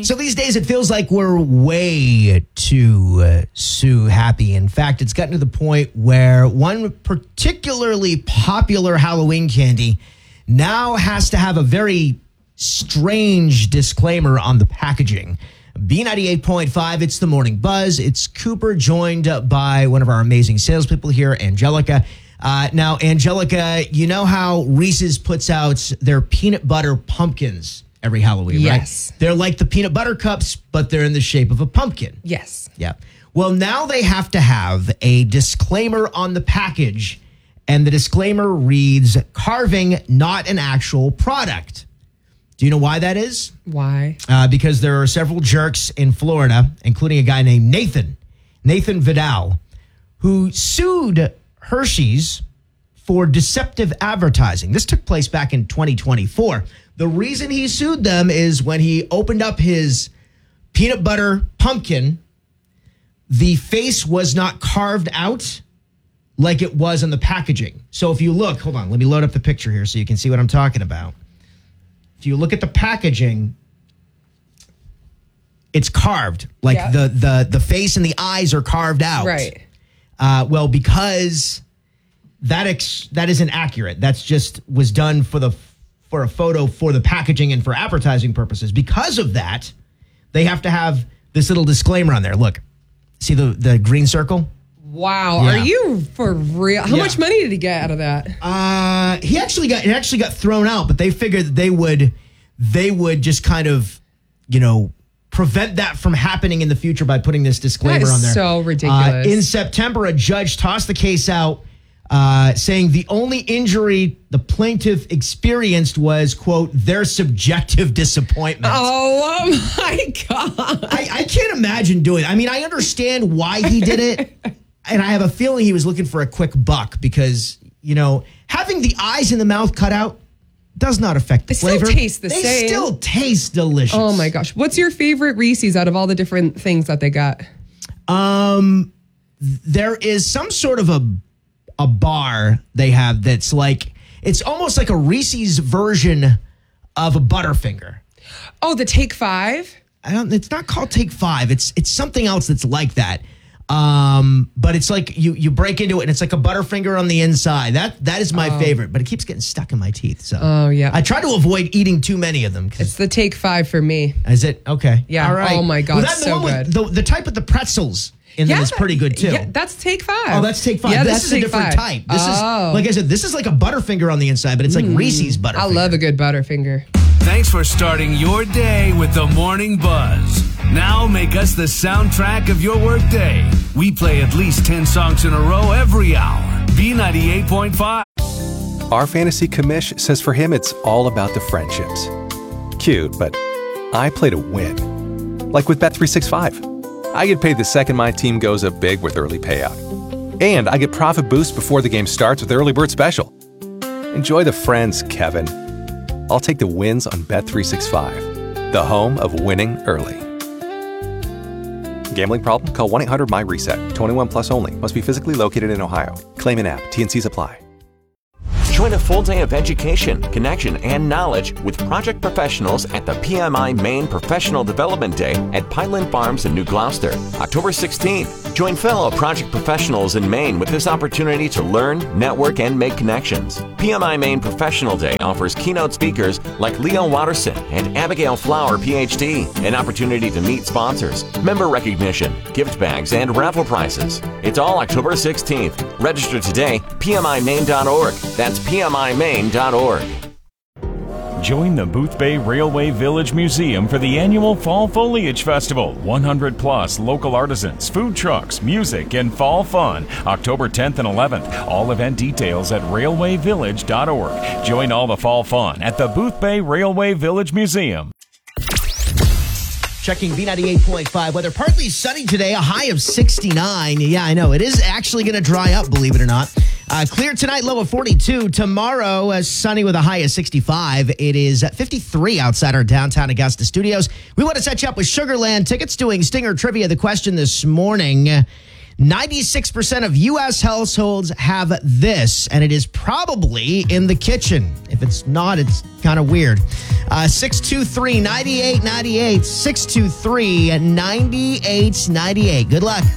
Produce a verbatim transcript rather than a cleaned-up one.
So these days it feels like we're way too uh, Sue happy. In fact, it's gotten to the point where one particularly popular Halloween candy now has to have a very strange disclaimer on the packaging. B ninety-eight point five, it's the Morning Buzz. It's Cooper, joined by one of our amazing salespeople here, Angelica. Uh, now, Angelica, you know how Reese's puts out their peanut butter pumpkins every Halloween, yes. right? Yes. They're like the peanut butter cups, but they're in the shape of a pumpkin. Yes. Yeah. Well, now they have to have a disclaimer on the package, and the disclaimer reads, carving, not an actual product. Do you know why that is? Why? Uh, because there are several jerks in Florida, including a guy named Nathan, Nathan Vidal, who sued Hershey's for deceptive advertising. This took place back in twenty twenty-four. The reason he sued them is when he opened up his peanut butter pumpkin, the face was not carved out like it was in the packaging. So if you look, hold on, let me load up the picture here so you can see what I'm talking about. If you look at the packaging, it's carved. Like yeah. the, the, the face and the eyes are carved out. Right. Uh, well, because that ex- that isn't accurate. That's just was done for the for a photo for the packaging and for advertising purposes. Because of that, they have to have this little disclaimer on there. Look, see the, the green circle? Wow. Yeah. Are you for real? How Yeah. much money did he get out of that? Uh, he actually got it actually got thrown out, but they figured that they would they would just kind of, you know, prevent that from happening in the future by putting this disclaimer That is on there. so ridiculous. Uh, in September, a judge tossed the case out, uh, saying the only injury the plaintiff experienced was, quote, their subjective disappointment. Oh, oh my God. I, I can't imagine doing it. I mean, I understand why he did it, and I have a feeling he was looking for a quick buck because, you know, having the eyes and the mouth cut out does not affect the They flavor. still taste the they same. They still taste delicious. Oh my gosh. What's your favorite Reese's out of all the different things that they got? Um, there is some sort of a a bar they have that's like, it's almost like a Reese's version of a Butterfinger. Oh, the Take Five? I don't. It's not called Take Five. It's it's something else that's like that. Um, but it's like you you break into it and it's like a Butterfinger on the inside. That that is my oh. favorite, but it keeps getting stuck in my teeth. So oh yeah, I try to avoid eating too many of them. It's the Take Five for me. Is it okay? Yeah. All right. Oh my God, well, that's so the one good. With the the type with the pretzels in yeah, them is pretty good too. Yeah, that's Take Five. Oh, that's Take Five. Yeah, this that's is Take a different Five. type. This oh. is like I said. This is like a Butterfinger on the inside, but it's like mm, Reese's Butterfinger. I love a good Butterfinger. Thanks for starting your day with the Morning Buzz. Now make us the soundtrack of your workday. We play at least ten songs in a row every hour. B ninety-eight point five. Our fantasy commish says for him it's all about the friendships. Cute, but I play to win. Like with Bet three sixty-five. I get paid the second my team goes up big with early payout. And I get profit boost before the game starts with Early Bird Special. Enjoy the friends, Kevin. I'll take the wins on Bet three sixty-five, the home of winning early. Gambling problem? Call one eight hundred M Y RESET. twenty-one plus only. Must be physically located in Ohio. Claim in app. T N Cs apply. Join a full day of education, connection, and knowledge with project professionals at the P M I Maine Professional Development Day at Pineland Farms in New Gloucester, October sixteenth. Join fellow project professionals in Maine with this opportunity to learn, network, and make connections. P M I Maine Professional Day offers keynote speakers like Leo Watterson and Abigail Flower, P H D, an opportunity to meet sponsors, member recognition, gift bags, and raffle prizes. It's all October sixteenth. Register today, P M I Maine dot org. That's P M I Maine dot org. Join the Boothbay Railway Village Museum for the annual Fall Foliage Festival. one hundred plus local artisans, food trucks, music, and fall fun. October tenth and eleventh. All event details at railway village dot org. Join all the fall fun at the Boothbay Railway Village Museum. Checking B ninety-eight point five weather. Partly sunny today, a high of sixty-nine. Yeah, I know. It is actually going to dry up, believe it or not. Uh, clear tonight, low of forty-two. Tomorrow, uh, sunny with a high of sixty-five. It is fifty-three outside our downtown Augusta studios. We want to set you up with Sugarland tickets doing Stinger Trivia. The question this morning, ninety-six percent of U S households have this, and it is probably in the kitchen. If it's not, it's kind of weird. Uh, six two three, nine eight nine eight, six two three, nine eight nine eight. Good luck.